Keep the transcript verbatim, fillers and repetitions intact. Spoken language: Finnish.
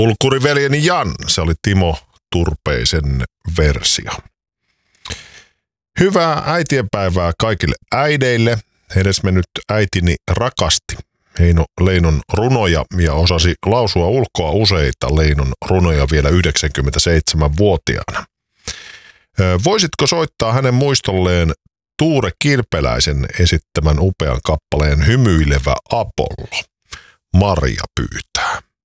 Tulkkuriveljeni Jan, se oli Timo Turpeisen versio. Hyvää äitienpäivää kaikille äideille. Edesmennyt äitini rakasti Heino Leinon runoja ja osasi lausua ulkoa useita Leinon runoja vielä yhdeksänkymmentäseitsemänvuotiaana. Voisitko soittaa hänen muistolleen Tuure Kirpeläisen esittämän upean kappaleen Hymyilevä Apollo? Maria pyytää.